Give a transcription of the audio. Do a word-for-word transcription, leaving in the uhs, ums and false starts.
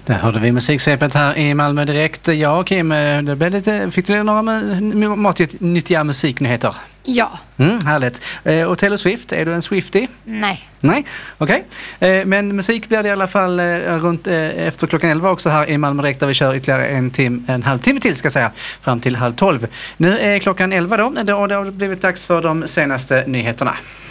Där hörde vi musiksvepet här i Malmö direkt. Ja, Kim, det blev lite, fick du några matnyttiga musiknyheter? Ja. Mm, härligt. Eh, och Taylor Swift, är du en Swiftie? Nej. Nej, okej. Okay. Eh, men musik blir det i alla fall eh, runt eh, efter klockan elva också här i Malmö direkt, där vi kör ytterligare en, tim, en halv timme till ska jag säga, fram till halv tolv. Nu är klockan elva då, och det har blivit dags för de senaste nyheterna.